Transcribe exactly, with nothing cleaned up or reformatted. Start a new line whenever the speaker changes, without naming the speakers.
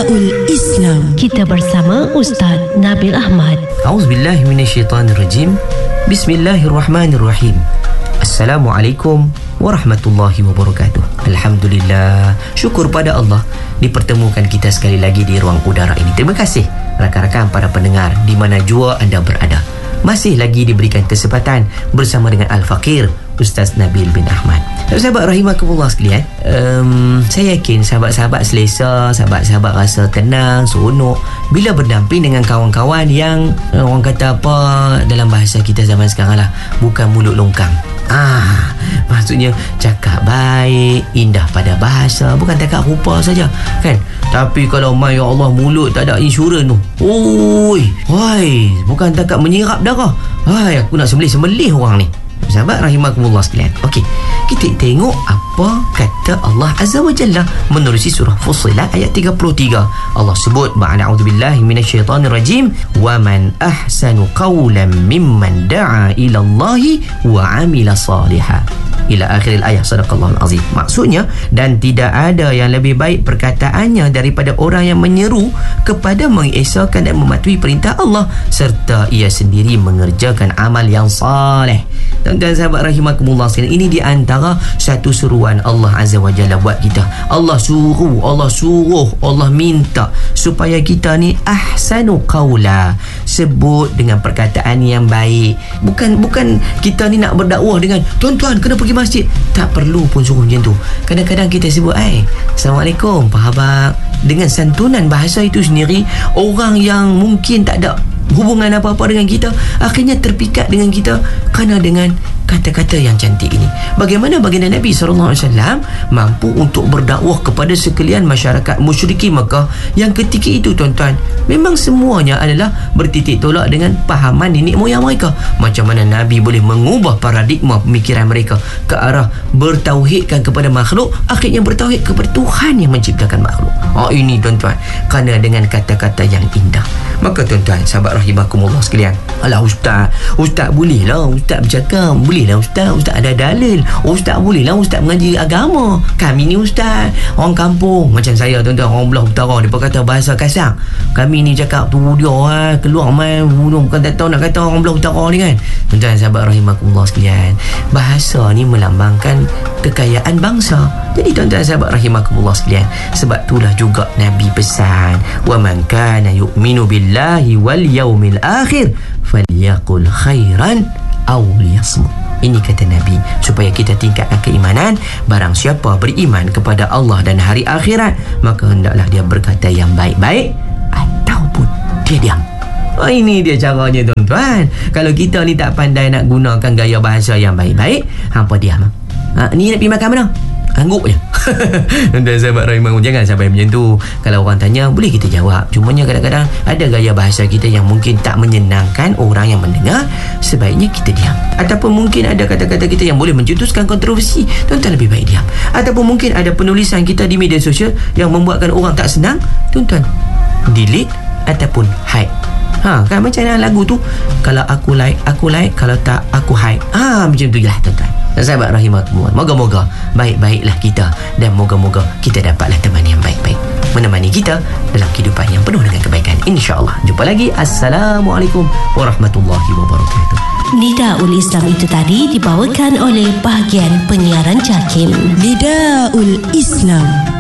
Nidaul Islam.
Kita bersama Ustaz Nabil Ahmad.
Auzubillahi minasyaitanirrajim. Bismillahirrahmanirrahim. Assalamualaikum warahmatullahi wabarakatuh. Alhamdulillah, syukur pada Allah dipertemukan kita sekali lagi di ruang udara ini. Terima kasih rakan-rakan para pendengar di mana jua anda berada. Masih lagi diberikan kesempatan bersama dengan Al-Faqir Ustaz Nabil bin Ahmad. Sahabat rahimakumullah sekalian, um, saya yakin sahabat-sahabat selesa, sahabat-sahabat rasa tenang, seronok bila berdamping dengan kawan-kawan yang uh, orang kata apa dalam bahasa kita zaman sekarang lah, bukan mulut longkang. Ah, maksudnya cakap baik, indah pada bahasa, bukan cakap rupa saja, kan? Tapi kalau mai ya Allah mulut tak ada insurans tu. Oi, woi, bukan cakap menyerap darah. Hai, aku nak sembelih-sembelih orang ni. Sahabat rahimakumullah sekalian. Okey, kita tengok apa kata Allah Azza wa Jalla menerusi surah Fussilat ayat tiga puluh tiga. Allah sebut, ba'da a'udzubillahi minasyaitanirrajim, wa man ahsanu qawlan mimman da'a ila Allahi wa 'amila salihan. Ila akhir ayat. Sadaqallahul azim. Maksudnya, dan tidak ada yang lebih baik perkataannya daripada orang yang menyeru kepada mengesahkan dan mematuhi perintah Allah serta ia sendiri mengerjakan amal yang saleh. Dan sahabat rahimakumullah sekalian, ini di antara satu seruan Allah Azza wa Jalla buat kita. Allah suruh, Allah suruh, Allah minta supaya kita ni ahsanu qawla, sebut dengan perkataan yang baik. Bukan bukan kita ni nak berdakwah dengan tuan-tuan kena pergi masjid. Tak perlu pun suruh macam tu. Kadang-kadang kita sebut, "Hai, Assalamualaikum, Pak Habak." Dengan santunan bahasa itu sendiri, orang yang mungkin tak ada hubungan apa-apa dengan kita akhirnya terpikat dengan kita kerana dengan kata-kata yang cantik ini. Bagaimana baginda Nabi sallallahu alaihi wasallam mampu untuk berdakwah kepada sekalian masyarakat musyrikin Makkah yang ketika itu, tuan-tuan, memang semuanya adalah bertitik tolak dengan pahaman nenek moyang mereka. Macam mana Nabi boleh mengubah paradigma pemikiran mereka ke arah bertauhidkan kepada makhluk, akhirnya bertauhid kepada Tuhan yang menciptakan makhluk. Oh, ini tuan-tuan, kerana dengan kata-kata yang indah. Maka tuan-tuan, sahabat rahimakumullah sekalian, alah ustaz, ustaz bolehlah ustaz bercakap, bolehlah ustaz, ustaz ada dalil, ustaz bolehlah ustaz mengaji agama. Kami ni ustaz, orang kampung macam saya, tuan-tuan, orang belah utara, dia kata bahasa kasar. Kami ni cakap tu dia eh, keluar main bunuh, bukan tak tahu nak kata orang belah utara ni, kan. Tuan-tuan, sahabat rahimakumullah sekalian, bahasa ni melambangkan kekayaan bangsa. Jadi tuan-tuan, sahabat rahimakumullah sekalian, sebab itulah juga Nabi pesan, wa man kana yu'minu billahi wal yaumil akhir falyaqul khairan aw liyasmut. Ini kata Nabi, supaya kita tingkatkan keimanan. Barang siapa beriman kepada Allah dan hari akhirat, maka hendaklah dia berkata yang baik-baik ataupun dia diam. Oh, ini dia caranya, tuan-tuan. Kalau kita ni tak pandai nak gunakan gaya bahasa yang baik-baik, hampa diam. Ha, ni nak pergi makan mana? Angguk je. Dan sahabat rahimahmu, jangan sampai macam tu. Kalau orang tanya, boleh kita jawab. Cumanya kadang-kadang ada gaya bahasa kita yang mungkin tak menyenangkan orang yang mendengar, sebaiknya kita diam. Ataupun mungkin ada kata-kata kita yang boleh mencetuskan kontroversi, tuan-tuan lebih baik diam. Ataupun mungkin ada penulisan kita di media sosial yang membuatkan orang tak senang, tuan-tuan delete ataupun hide. Ha, kan macam dalam lagu tu, kalau aku like, aku like, kalau tak aku hide. Ha, macam tu je lah, tuan-tuan. Dan sahabat rahimakumullah, moga-moga baik-baiklah kita, dan moga-moga kita dapatlah teman yang baik-baik menemani kita dalam kehidupan yang penuh dengan kebaikan, insya-Allah. Jumpa lagi. Assalamualaikum warahmatullahi wabarakatuh.
Nidaul Islam itu tadi dibawakan oleh bahagian penyiaran JAKIM.
Nidaul Islam.